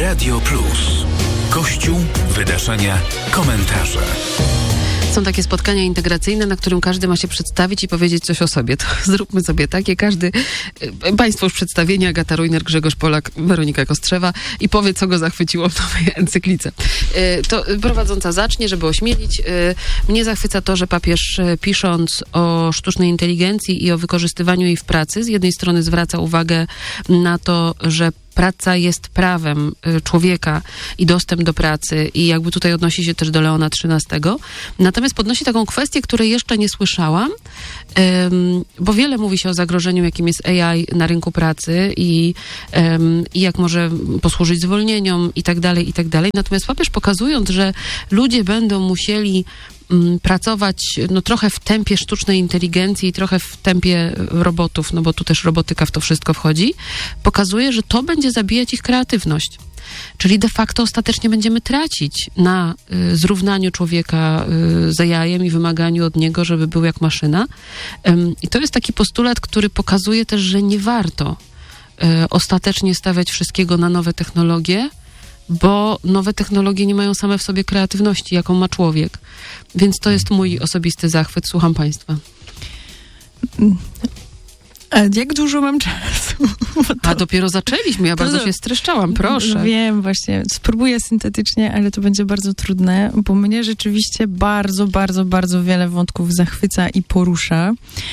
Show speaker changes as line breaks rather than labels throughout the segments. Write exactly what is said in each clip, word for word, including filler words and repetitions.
Radio Plus. Kościół, wydarzenia, komentarze.
Są takie spotkania integracyjne, na którym każdy ma się przedstawić i powiedzieć coś o sobie. To zróbmy sobie takie. Każdy, państwo już przedstawieni, Agata Rujner, Grzegorz Polak, Weronika Kostrzewa i powie, co go zachwyciło w nowej encyklice. To prowadząca zacznie, żeby ośmielić. Mnie zachwyca to, że papież, pisząc o sztucznej inteligencji i o wykorzystywaniu jej w pracy, z jednej strony zwraca uwagę na to, że praca jest prawem człowieka i dostęp do pracy i jakby tutaj odnosi się też do Leona trzynastego. Natomiast podnosi taką kwestię, której jeszcze nie słyszałam, bo wiele mówi się o zagrożeniu, jakim jest A I na rynku pracy i, i jak może posłużyć zwolnieniom i tak dalej, i tak dalej. Natomiast papież, pokazując, że ludzie będą musieli pracować no, trochę w tempie sztucznej inteligencji i trochę w tempie robotów, no bo tu też robotyka w to wszystko wchodzi, pokazuje, że to będzie zabijać ich kreatywność. Czyli de facto ostatecznie będziemy tracić na y, zrównaniu człowieka y, z A I-em i wymaganiu od niego, żeby był jak maszyna. Ym, I to jest taki postulat, który pokazuje też, że nie warto y, ostatecznie stawiać wszystkiego na nowe technologie, bo nowe technologie nie mają same w sobie kreatywności, jaką ma człowiek. Więc to jest mój osobisty zachwyt. Słucham państwa.
A jak dużo mam czasu? To...
A dopiero zaczęliśmy, ja
to
bardzo
to...
się streszczałam, proszę.
Wiem, właśnie. Spróbuję syntetycznie, ale to będzie bardzo trudne, bo mnie rzeczywiście bardzo, bardzo, bardzo wiele wątków zachwyca i porusza.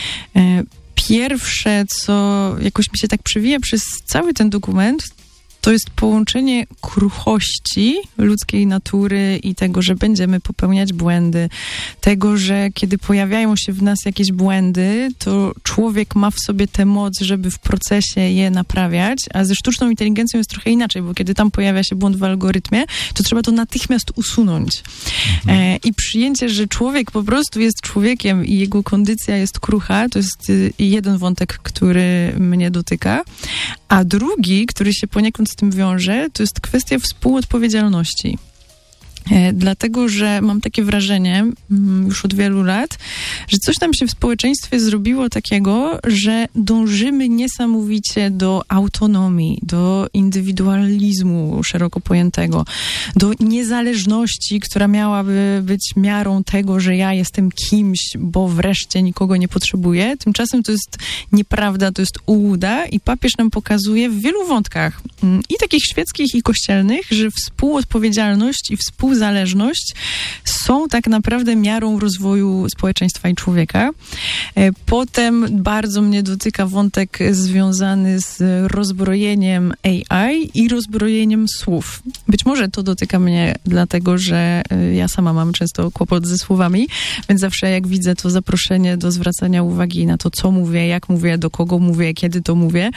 Pierwsze, co jakoś mi się tak przewija przez cały ten dokument, to jest połączenie kruchości ludzkiej natury i tego, że będziemy popełniać błędy. Tego, że kiedy pojawiają się w nas jakieś błędy, to człowiek ma w sobie tę moc, żeby w procesie je naprawiać, a ze sztuczną inteligencją jest trochę inaczej, bo kiedy tam pojawia się błąd w algorytmie, to trzeba to natychmiast usunąć. Mhm. E, I przyjęcie, że człowiek po prostu jest człowiekiem i jego kondycja jest krucha, to jest y, jeden wątek, który mnie dotyka. A drugi, który się poniekąd z tym wiąże, to jest kwestia współodpowiedzialności. E, dlatego, że mam takie wrażenie mm, już od wielu lat, że coś nam się w społeczeństwie zrobiło takiego, że dążymy niesamowicie do autonomii, do indywidualizmu szeroko pojętego, do niezależności, która miałaby być miarą tego, że ja jestem kimś, bo wreszcie nikogo nie potrzebuję. Tymczasem to jest nieprawda, to jest ułuda i papież nam pokazuje w wielu wątkach, mm, i takich świeckich, i kościelnych, że współodpowiedzialność i współ zależność są tak naprawdę miarą rozwoju społeczeństwa i człowieka. Potem bardzo mnie dotyka wątek związany z rozbrojeniem A I i rozbrojeniem słów. Być może to dotyka mnie dlatego, że ja sama mam często kłopot ze słowami, więc zawsze jak widzę to zaproszenie do zwracania uwagi na to, co mówię, jak mówię, do kogo mówię, kiedy to mówię,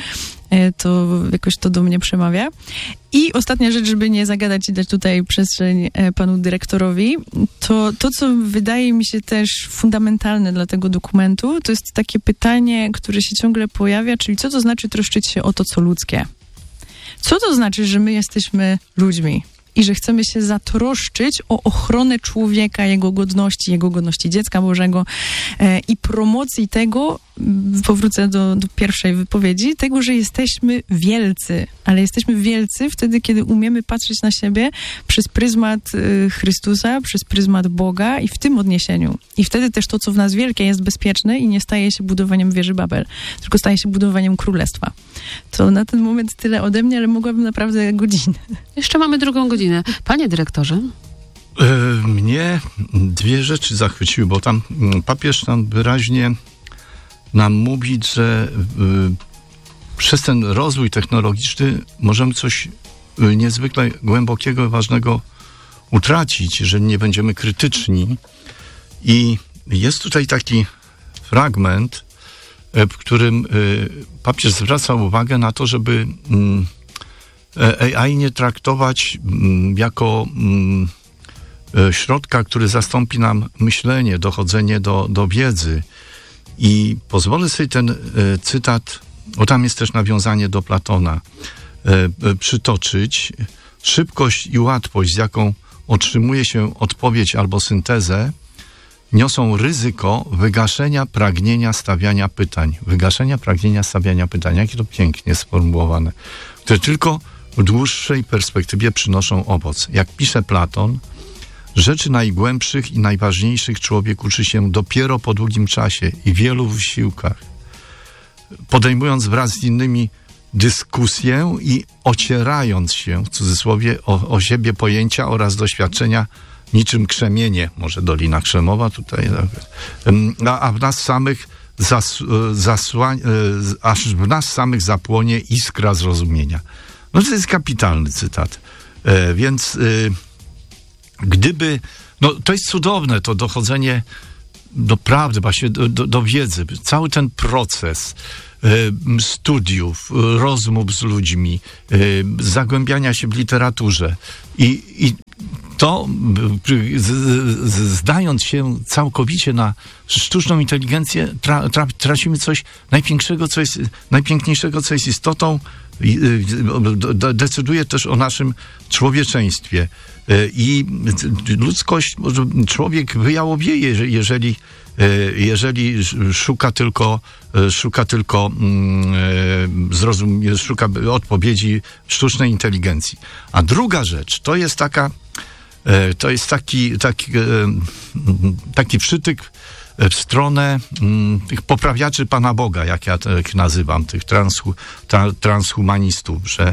to jakoś to do mnie przemawia. I ostatnia rzecz, żeby nie zagadać i dać tutaj przestrzeń panu dyrektorowi, to to, co wydaje mi się też fundamentalne dla tego dokumentu, to jest takie pytanie, które się ciągle pojawia, czyli co to znaczy troszczyć się o to, co ludzkie? Co to znaczy, że my jesteśmy ludźmi? I że chcemy się zatroszczyć o ochronę człowieka, jego godności, jego godności dziecka Bożego e, i promocji tego, powrócę do, do pierwszej wypowiedzi, tego, że jesteśmy wielcy, ale jesteśmy wielcy wtedy, kiedy umiemy patrzeć na siebie przez pryzmat y, Chrystusa, przez pryzmat Boga i w tym odniesieniu. I wtedy też to, co w nas wielkie, jest bezpieczne i nie staje się budowaniem wieży Babel, tylko staje się budowaniem królestwa. To na ten moment tyle ode mnie, ale mogłabym naprawdę godzinę.
Jeszcze mamy drugą godzinę. Panie dyrektorze?
E, mnie dwie rzeczy zachwyciły, bo tam papież tam wyraźnie nam mówi, że y, przez ten rozwój technologiczny możemy coś y, niezwykle głębokiego i ważnego utracić, że nie będziemy krytyczni. I jest tutaj taki fragment, y, w którym y, papież zwraca uwagę na to, żeby y, A I nie traktować y, jako y, środka, który zastąpi nam myślenie, dochodzenie do, do wiedzy. I pozwolę sobie ten y, cytat, bo tam jest też nawiązanie do Platona, y, y, przytoczyć. Szybkość i łatwość, z jaką otrzymuje się odpowiedź albo syntezę, niosą ryzyko wygaszenia pragnienia stawiania pytań. Wygaszenia pragnienia stawiania pytań. Jakie to pięknie sformułowane. Które tylko w dłuższej perspektywie przynoszą owoc. Jak pisze Platon, rzeczy najgłębszych i najważniejszych człowiek uczy się dopiero po długim czasie i wielu wysiłkach, podejmując wraz z innymi dyskusję i ocierając się, w cudzysłowie, o, o siebie pojęcia oraz doświadczenia niczym krzemienie, może Dolina Krzemowa tutaj, a, a w nas samych zas, zasłań, aż w nas samych zapłonie iskra zrozumienia. No to jest kapitalny cytat. E, więc e, gdyby, no to jest cudowne to dochodzenie do prawdy, właśnie do, do, do wiedzy. Cały ten proces e, studiów, rozmów z ludźmi, e, zagłębiania się w literaturze i, i to z, z, zdając się całkowicie na sztuczną inteligencję, tra, tra, tracimy coś najpiękniejszego, co jest, najpiękniejszego, co jest istotą, i, y, decyduje też o naszym człowieczeństwie. Y, I ludzkość, człowiek wyjałowieje, jeżeli, y, jeżeli szuka tylko, y, szuka tylko y, zrozum, szuka odpowiedzi sztucznej inteligencji. A druga rzecz, to jest taka To jest taki, taki, taki przytyk w stronę tych poprawiaczy Pana Boga, jak ja tak nazywam, tych transhu, tra, transhumanistów, że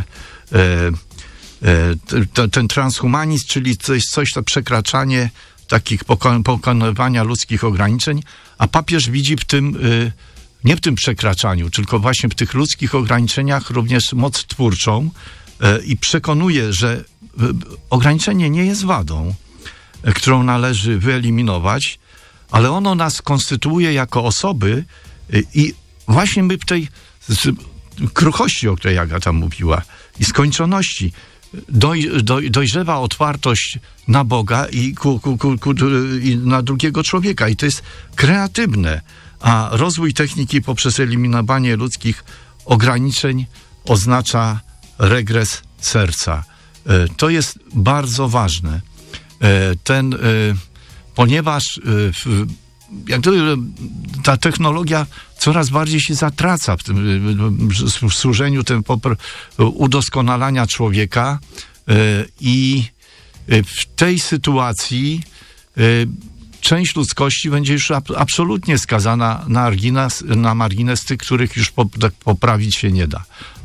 e, ten transhumanizm, czyli to jest coś, to przekraczanie takich pokonywania ludzkich ograniczeń, a papież widzi w tym, nie w tym przekraczaniu, tylko właśnie w tych ludzkich ograniczeniach również moc twórczą i przekonuje, że ograniczenie nie jest wadą, którą należy wyeliminować, ale ono nas konstytuuje jako osoby i właśnie my w tej kruchości, o której Agata mówiła, i skończoności doj, doj, dojrzewa otwartość na Boga i, ku, ku, ku, ku, i na drugiego człowieka. I to jest kreatywne. A rozwój techniki poprzez eliminowanie ludzkich ograniczeń oznacza regres serca. To jest bardzo ważne. Ten, ponieważ jak to, ta technologia coraz bardziej się zatraca w tym w służeniu tym udoskonalania człowieka i w tej sytuacji część ludzkości będzie już absolutnie skazana na margines, na margines tych, których już poprawić się nie da.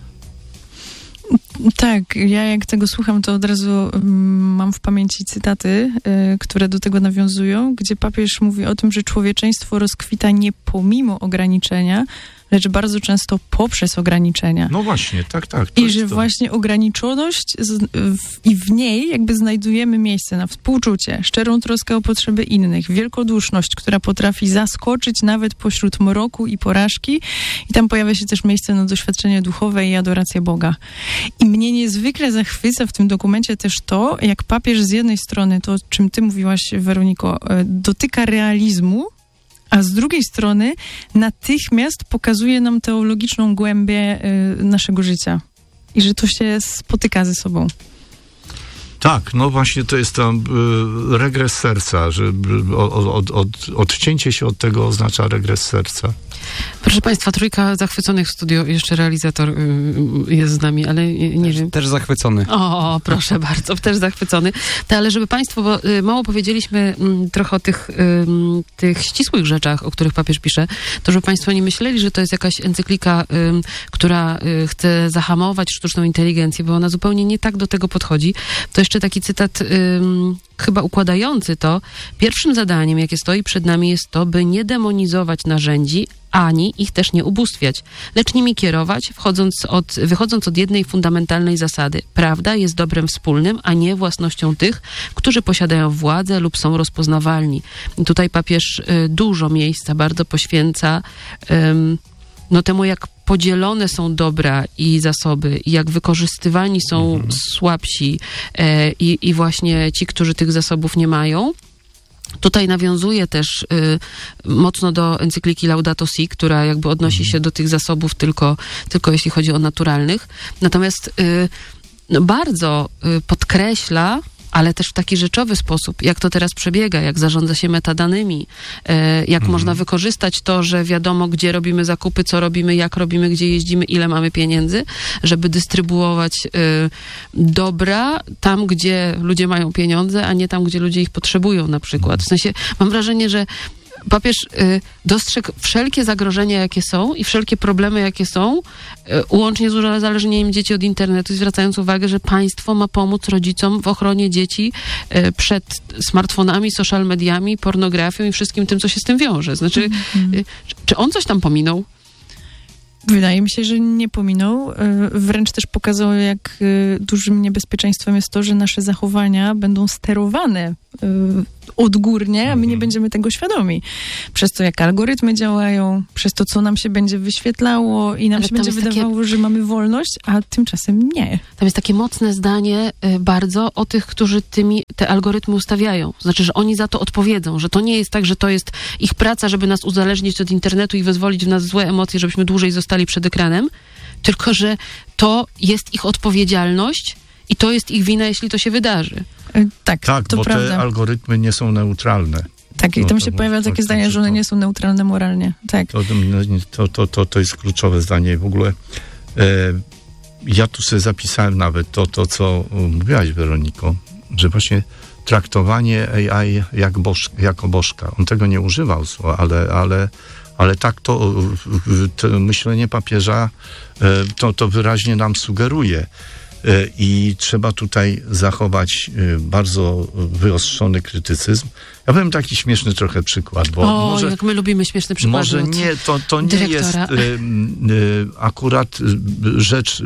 Tak, ja jak tego słucham, to od razu um, mam w pamięci cytaty, y, które do tego nawiązują, gdzie papież mówi o tym, że człowieczeństwo rozkwita nie pomimo ograniczenia, lecz bardzo często poprzez ograniczenia.
No właśnie, tak, tak.
I że to właśnie ograniczoność z, w, i w niej jakby znajdujemy miejsce na współczucie, szczerą troskę o potrzeby innych, wielkoduszność, która potrafi zaskoczyć nawet pośród mroku i porażki. I tam pojawia się też miejsce na doświadczenie duchowe i adorację Boga. I mnie niezwykle zachwyca w tym dokumencie też to, jak papież z jednej strony, to o czym ty mówiłaś, Weroniko, dotyka realizmu, a z drugiej strony natychmiast pokazuje nam teologiczną głębię y, naszego życia. I że to się spotyka ze sobą.
Tak, no właśnie to jest tam y, regres serca, że y, od, od, odcięcie się od tego oznacza regres serca.
Proszę Państwa, trójka zachwyconych w studio, jeszcze realizator y, jest z nami, ale nie, nie
też,
wiem.
Też zachwycony.
O, proszę bardzo, też zachwycony. To, ale żeby Państwo, bo y, mało powiedzieliśmy y, trochę o tych, y, tych ścisłych rzeczach, o których papież pisze, to żeby Państwo nie myśleli, że to jest jakaś encyklika, y, która y, chce zahamować sztuczną inteligencję, bo ona zupełnie nie tak do tego podchodzi. To jeszcze taki cytat y, chyba układający to. Pierwszym zadaniem, jakie stoi przed nami, jest to, by nie demonizować narzędzi, ani ich też nie ubóstwiać, lecz nimi kierować, wchodząc od, wychodząc od jednej fundamentalnej zasady. Prawda jest dobrem wspólnym, a nie własnością tych, którzy posiadają władzę lub są rozpoznawalni. I tutaj papież y, dużo miejsca bardzo poświęca ym, no temu, jak podzielone są dobra i zasoby, i jak wykorzystywani są mhm. słabsi e, i, i właśnie ci, którzy tych zasobów nie mają. Tutaj nawiązuje też y, mocno do encykliki Laudato Si, która jakby odnosi się do tych zasobów tylko, tylko jeśli chodzi o naturalnych. Natomiast y, no bardzo y, podkreśla ale też w taki rzeczowy sposób, jak to teraz przebiega, jak zarządza się metadanymi, e, jak mhm. można wykorzystać to, że wiadomo, gdzie robimy zakupy, co robimy, jak robimy, gdzie jeździmy, ile mamy pieniędzy, żeby dystrybuować e, dobra tam, gdzie ludzie mają pieniądze, a nie tam, gdzie ludzie ich potrzebują na przykład. W sensie, mam wrażenie, że papież y, dostrzegł wszelkie zagrożenia, jakie są i wszelkie problemy, jakie są, y, łącznie z uzależnieniem dzieci od internetu, zwracając uwagę, że państwo ma pomóc rodzicom w ochronie dzieci y, przed smartfonami, social mediami, pornografią i wszystkim tym, co się z tym wiąże. Znaczy, mm-hmm. y, czy on coś tam pominął?
Wydaje mi się, że nie pominął. Wręcz też pokazał, jak dużym niebezpieczeństwem jest to, że nasze zachowania będą sterowane odgórnie, a my nie będziemy tego świadomi. Przez to, jak algorytmy działają, przez to, co nam się będzie wyświetlało i nam
Ale
się będzie wydawało, takie... że mamy wolność, a tymczasem nie.
Tam jest takie mocne zdanie y, bardzo o tych, którzy tymi te algorytmy ustawiają. Znaczy, że oni za to odpowiedzą, że to nie jest tak, że to jest ich praca, żeby nas uzależnić od internetu i wyzwolić w nas złe emocje, żebyśmy dłużej zostali przed ekranem, tylko, że to jest ich odpowiedzialność i to jest ich wina, jeśli to się wydarzy.
Tak,
tak
to
bo
prawda.
te algorytmy nie są neutralne.
Tak, i
no
tam
to,
się pojawia takie zdanie, że one nie są neutralne moralnie. Tak.
To, to, to, to, to jest kluczowe zdanie. W ogóle e, ja tu sobie zapisałem nawet to, to, co mówiłaś, Weroniko, że właśnie traktowanie A I jak boż, jako bożka. On tego nie używał słowa, ale, ale, ale tak to, to myślenie papieża e, to, to wyraźnie nam sugeruje. I trzeba tutaj zachować bardzo wyostrzony krytycyzm. Ja powiem taki śmieszny trochę przykład, bo
o,
może,
jak my lubimy śmieszne przykłady.
Może nie, to, to nie
dyrektora.
jest y, y, akurat rzecz,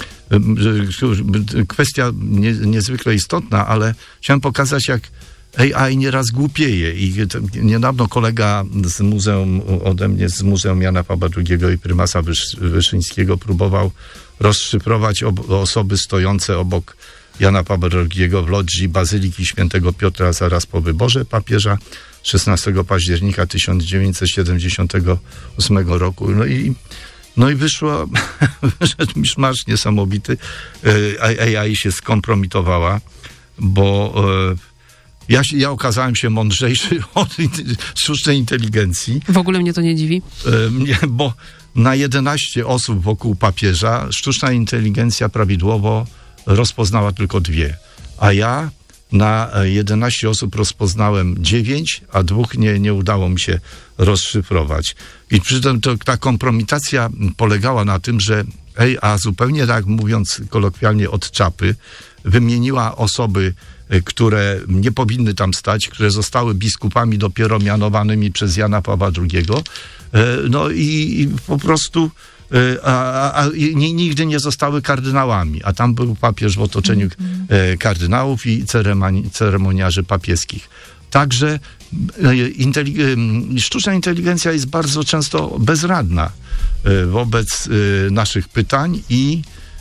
y, kwestia nie, niezwykle istotna, ale chciałem pokazać, jak A I nieraz głupieje. I niedawno kolega z muzeum, ode mnie z Muzeum Jana Pawła drugiego i prymasa Wysz, Wyszyńskiego próbował rozszyfrować ob- osoby stojące obok Jana Pawła drugiego w lodzi Bazyliki Świętego Piotra zaraz po wyborze papieża szesnastego października tysiąc dziewięćset siedemdziesiątego ósmego roku. No i, no i wyszło, wyszedł miszmasz niesamowity. A I się skompromitowała, bo Ja, ja okazałem się mądrzejszy od sztucznej inteligencji.
W ogóle mnie to nie dziwi.
Nie, bo na jedenaście osób wokół papieża sztuczna inteligencja prawidłowo rozpoznała tylko dwie. A ja na jedenaście osób rozpoznałem dziewięć, a dwóch nie, nie udało mi się rozszyfrować. I przy tym to, ta kompromitacja polegała na tym, że A I, zupełnie tak mówiąc kolokwialnie od czapy, wymieniła osoby, które nie powinny tam stać, które zostały biskupami dopiero mianowanymi przez Jana Pawła drugiego. No i, i po prostu a, a, a nigdy nie zostały kardynałami, a tam był papież w otoczeniu mm-hmm. kardynałów i ceremoni- ceremoniarzy papieskich. Także intelig- sztuczna inteligencja jest bardzo często bezradna wobec naszych pytań i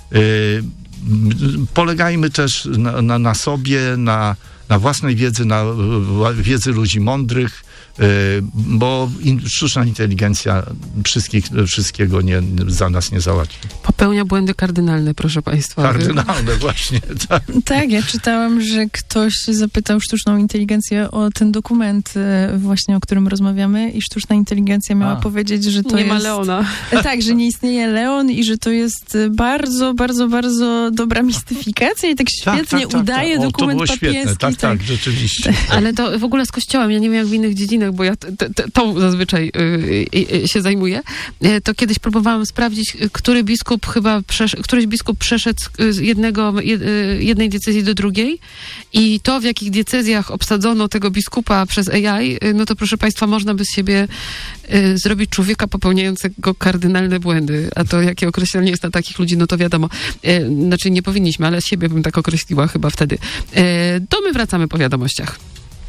polegajmy też na, na, na sobie, na, na własnej wiedzy, na wiedzy ludzi mądrych, bo in, sztuczna inteligencja wszystkich, wszystkiego nie, za nas nie załatwi.
Popełnia błędy kardynalne, proszę państwa.
Kardynalne, właśnie. Tak.
Tak, ja czytałam, że ktoś zapytał sztuczną inteligencję o ten dokument właśnie, o którym rozmawiamy i sztuczna inteligencja miała A. powiedzieć, że to
nie
jest...
ma Leona.
Tak, że nie istnieje Leon i że to jest bardzo, bardzo, bardzo dobra mistyfikacja i tak świetnie tak, tak, tak, udaje
tak. O,
dokument
to było
papieski.
Świetne. Tak, tak, tak, rzeczywiście.
Tak. Ale to w ogóle z kościołem, ja nie wiem jak w innych dziedzinach, bo ja t, t, tą zazwyczaj y, y, y, się zajmuję, y, to kiedyś próbowałam sprawdzić, który biskup chyba, przesz- któryś biskup przeszedł z jednego, jed, y, jednej diecezji do drugiej i to, w jakich diecezjach obsadzono tego biskupa przez A I, y, no to proszę państwa, można by z siebie y, zrobić człowieka popełniającego kardynalne błędy, a to jakie określenie jest na takich ludzi, no to wiadomo. Y, znaczy nie powinniśmy, ale siebie bym tak określiła chyba wtedy. Y, to my wracamy po wiadomościach.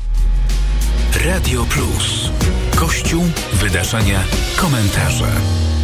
Radio Plus. Kościół, wydarzenia, komentarze.